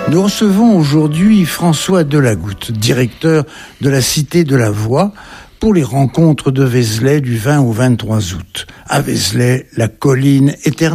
Nous recevons aujourd'hui François Delagoutte, directeur de la Cité de la Voix, pour les rencontres de Vézelay du 20 au 23 août. À Vézelay, la colline éternelle.